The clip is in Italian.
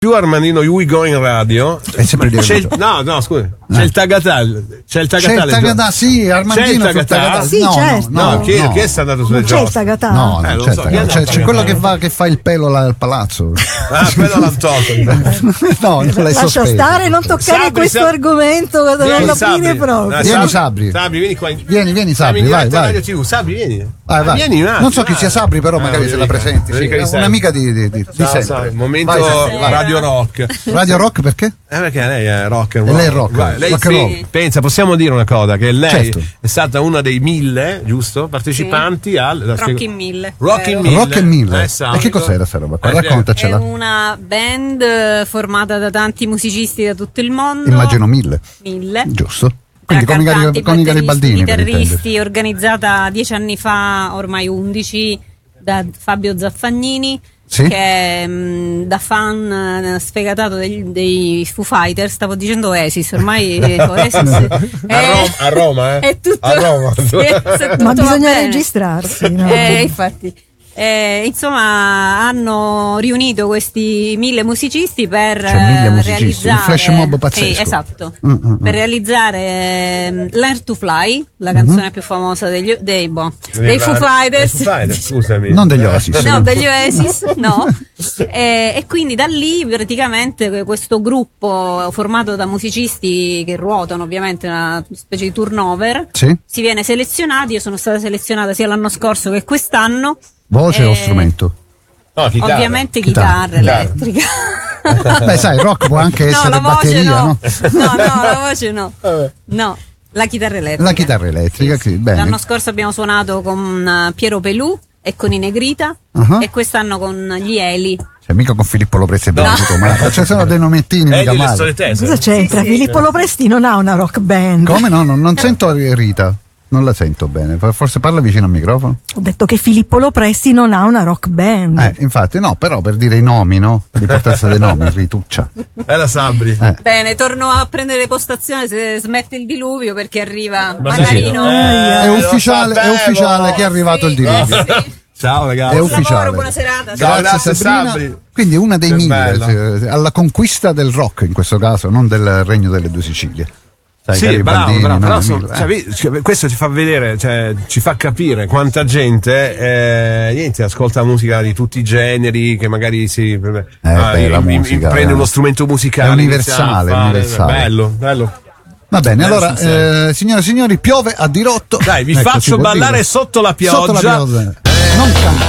più Armandino Yui Go in radio. È sempre no, scusa. C'è il Tagatà. C'è il Tagatà, sì, Armandino. C'è il Tagatà? Sì, certo. No, chi è stato sulle giostre? C'è il Tagatà? No, c'è quello che fa il pelo là al palazzo. Quello l'hanno tolto. No, lascia stare, non toccare questo argomento, non lo fine proprio. Vieni Sabri. Sabri, vieni qua. Vieni Sabri, vai. Sabri, vieni. Vai. Vieni un attimo. Non so chi sia Sabri, però magari se la presenti. Un'amica di sempre. Momento Radio Rock. Radio Rock perché? Perché lei è rock and roll. Lei è rock. Lei pensa, possiamo dire una cosa, che lei è stata una dei 1000, giusto? Partecipanti al Rock in 1000. Rock in 1000. E che cos'era sta roba? Raccontacela. È una band formata da tanti musicisti da tutto il mondo. Immagino 1000. Giusto. Quindi con i garibaldini, chitarristi, organizzata 10 anni fa, ormai 11, da Fabio Zaffannini, che è da fan sfegatato dei Foo Fighters. Stavo dicendo Oasis, ormai Oasis a Roma, è tutto, a Roma. Ma bisogna registrarsi, no? Infatti. Insomma, hanno riunito questi 1000 musicisti per realizzare un flash mob pazzesco. Esatto. Per realizzare Learn to Fly, la canzone più famosa dei Foo Fighters. Scusami. Non degli Oasis. No, degli Oasis, no. E quindi da lì praticamente questo gruppo formato da musicisti che ruotano, ovviamente una specie di turnover, si viene selezionati. Io sono stata selezionata sia l'anno scorso che quest'anno. Voce o strumento? No, chitarra. Ovviamente chitarra elettrica. Beh, sai, rock può anche essere batteria, no? No, la voce no. No, la chitarra elettrica. La chitarra elettrica, sì. Bene. L'anno scorso abbiamo suonato con Piero Pelù e con i Negrita e quest'anno con gli Eli. Cioè, mica con Filippo Lopresti ma ci sono dei nomettini mica male. Cosa c'entra? Filippo Lopresti non ha una rock band. Come no? Non sento Rita. Non la sento bene, forse parla vicino al microfono. Ho detto che Filippo Lopresti non ha una rock band. Infatti no, però per dire i nomi, no? Per l'importanza dei nomi, rituccia. È la Sabri. Bene, torno a prendere postazione se smette il diluvio perché arriva Mandarino. È ufficiale che è arrivato il diluvio. Ciao ragazzi. È ufficiale. Buona serata. Grazie Sabrina. Sabri. Quindi una dei 1000 alla conquista del rock in questo caso, non del Regno delle Due Sicilie. Sì, bravo, però questo ci fa vedere, ci fa capire quanta gente ascolta musica di tutti i generi, che magari prende uno strumento musicale. È universale. Bello. Va bene, allora, signore e signori, piove a dirotto. Dai, vi faccio ballare sotto la pioggia. Non cantare.